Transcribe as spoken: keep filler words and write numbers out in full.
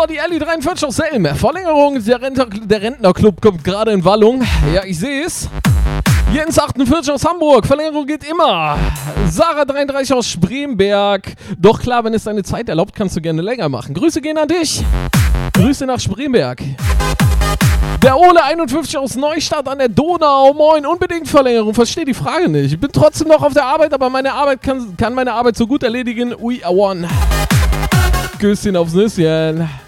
So, die Ellie dreiundvierzig aus Selm. Verlängerung, der, Rentner, der Rentnerclub kommt gerade in Wallung. Ja, ich sehe es. Jens achtundvierzig aus Hamburg. Verlängerung geht immer. Sarah dreiunddreißig aus Spremberg. Doch klar, wenn es deine Zeit erlaubt, kannst du gerne länger machen. Grüße gehen an dich. Grüße nach Spremberg. Der Ole einundfünfzig aus Neustadt an der Donau. Moin, unbedingt Verlängerung. Verstehe die Frage nicht. Ich bin trotzdem noch auf der Arbeit, aber meine Arbeit kann, kann meine Arbeit so gut erledigen. We are one. Küsschen aufs Nüsschen.